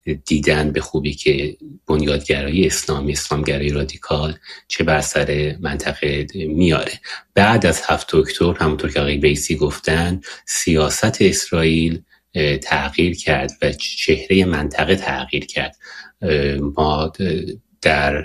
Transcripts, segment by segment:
دیدن به خوبی که بنیادگرایی اسلامی، اسلامگرایی رادیکال چه بر سر منطقه میاره. بعد از 7 اکتبر همونطور که آقای بیسی گفتن سیاست اسرائیل تغییر کرد و چهره منطقه تغییر کرد. ما در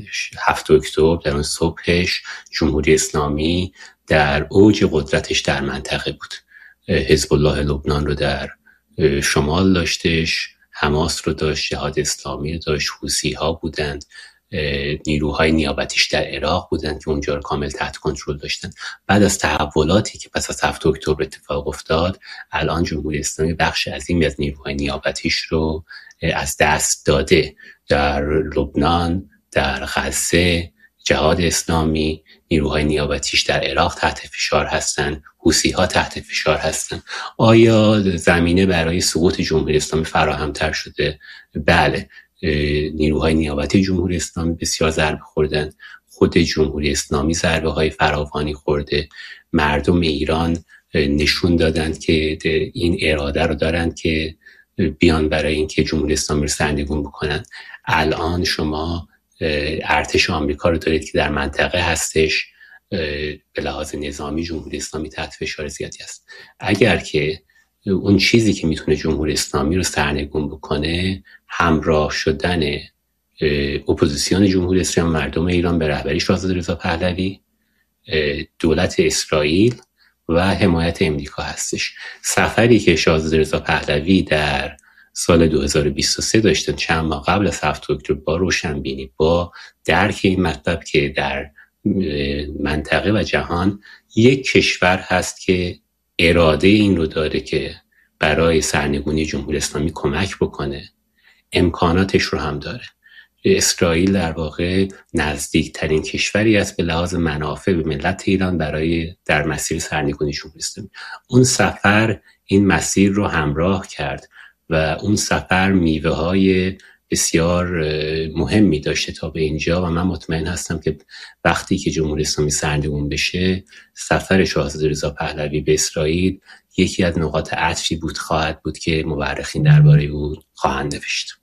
7 اکتبر در اون صبحش جمهوری اسلامی در اوج قدرتش در منطقه بود. حزب الله لبنان رو در شمال داشتش، حماس رو داشت، جهاد اسلامی رو داشت، حوثی ها بودند، نیروهای نیابتیش در عراق بودند که اونجا رو کامل تحت کنترل داشتن. بعد از تحولاتی که پس از 7 اکتبر اتفاق افتاد، الان جمهوری اسلامی بخش عظیمی از نیروهای نیابتیش رو از دست داده. در لبنان، در غزه، جهاد اسلامی، نیروهای نیابتیش در عراق تحت فشار هستند، حوثی ها تحت فشار هستند. آیا زمینه برای سقوط جمهوری اسلامی فراهم‌تر شده؟ بله. نیروهای نیابتی جمهوری اسلامی بسیار ضربه خوردن، خود جمهوری اسلامی ضربه های فراوانی خورده. مردم ایران نشون دادند که این اراده رو دارند که بیان برای اینکه جمهوری اسلامی رو سرنگون بکنن. الان شما ارتش آمریکا رو دارید که در منطقه هستش، به لحاظ نظامی جمهوری اسلامی تحت فشار زیادی است. اگر که اون چیزی که میتونه جمهوری اسلامی رو سرنگون بکنه همراه شدن اپوزیسیون جمهوری اسلامی، مردم ایران به رهبری شاهزاده رضا پهلوی، دولت اسرائیل و حمایت امریکا هستش. سفری که شاهزاده رضا پهلوی در سال 2023 داشتن، چند ماه قبل از 7 اکتبر، با روشنبینی، با درک این مطلب که در منطقه و جهان یک کشور هست که اراده این رو داره که برای سرنگونی جمهوری اسلامی کمک بکنه، امکاناتش رو هم داره. اسرائیل در واقع نزدیکترین کشوری است به لحاظ منافع به ملت ایران برای در مسیر سرنگونی جمهوری اسلامی. اون سفر این مسیر رو همراه کرد و اون سفر میوه های بسیار مهمی داشته تا به اینجا و من مطمئن هستم که وقتی که جمهوری اسلامی سرنگون بشه، سفر شاهزاده رضا پهلوی به اسرائیل یکی از نقاط عطفی خواهد بود که مورخین درباره او خواهند نوشت.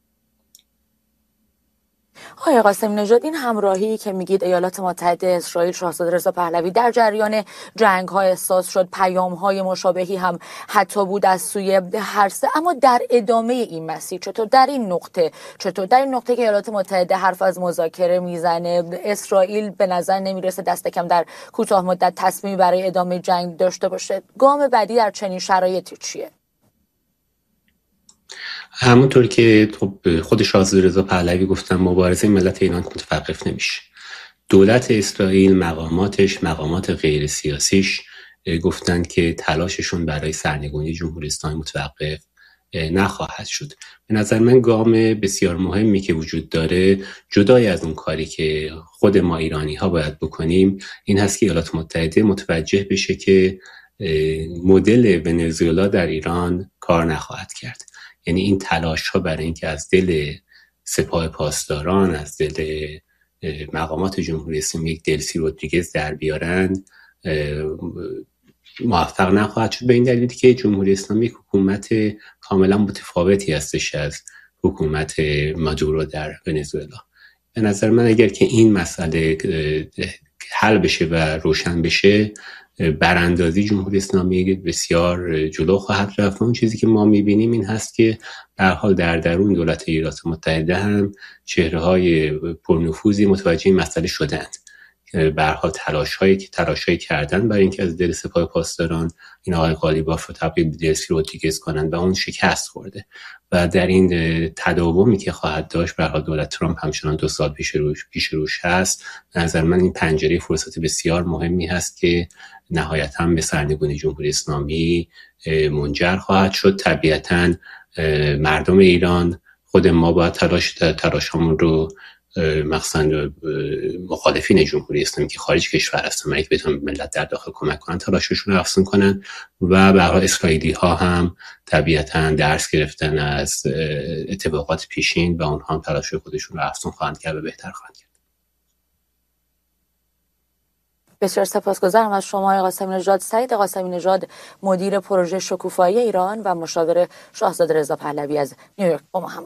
آقای قاسمی نژاد، این همراهی که میگید ایالات متحده، اسرائیل، شاهزاده رضا پهلوی در جریان جنگ‌های احساس شد، پیام‌های مشابهی هم حتی بود از سوی هر سه، اما در ادامه این مسیر چطور در این نقطه که ایالات متحده حرف از مذاکره میزنه، اسرائیل به نظر نمیرسه دست کم در کوتاه مدت تصمیمی برای ادامه جنگ داشته باشه. گام بعدی در چنین شرایطی چیه؟ همونطور که خود شاهزاده رضا پهلوی گفتن، مبارزه ملت ایران متوقف نمیشه. دولت اسرائیل، مقامات غیر سیاسیش گفتن که تلاششون برای سرنگونی جمهوری اسلامی متوقف نخواهد شد. به نظر من گام بسیار مهمی که وجود داره، جدای از اون کاری که خود ما ایرانی ها باید بکنیم، این هست که ایالات متحده متوجه بشه که مدل ونزوئلا در ایران کار نخواهد کرد. یعنی این تلاش ها برای اینکه از دل سپاه پاسداران، از دل مقامات جمهوری اسلامی یک دلسی رودریگز در بیارن موفق نخواهد شد، به این دلیلی که جمهوری اسلامی یک حکومت کاملا متفاوتی هستش از حکومت مادورو در ونزوئلا. به نظر من اگر که این مسئله حل بشه و روشن بشه، براندازی جمهوری اسلامی بسیار جلو خواهد رفت. اون چیزی که ما میبینیم این هست که به هر حال در درون دولت ایالات متحده هم چهره‌های پرنفوذی متوجه این مسئله شدند. به هر حال تلاش‌هایی کردن برای اینکه از دل سپاه پاسداران این آقای قالیباف رو تبدیل به دلسی رودریگز کنن و اون شکست خورده و در این تداومی که خواهد داشت، به هر حال دولت ترامپ همچنان 2 سال پیش روش هست. به نظر من این پنجره فرصت بسیار مهمی هست که نهایتاً به سرنگونی جمهوری اسلامی منجر خواهد شد. طبیعتاً مردم ایران، خود ما باید تلاشمون رو، مخصوصا مخالفین جمهوری اسلامی که خارج کشور هستن، اگه بتونن ملت در داخل کمک کنن، تلاششون رو افزون کنن و به هر حال اسرائیلی ها هم طبیعتاً درس گرفتن از اتفاقات پیشین و اونها هم تلاش خودشون رو افزون خواهند کرد و بهتر خواهند کرد. بسیار سپاسگزارم از شما آقای قاسمی نژاد. سعید قاسمی نژاد، مدیر پروژه شکوفایی ایران و مشاور شاهزاده رضا پهلوی از نیویورک با ما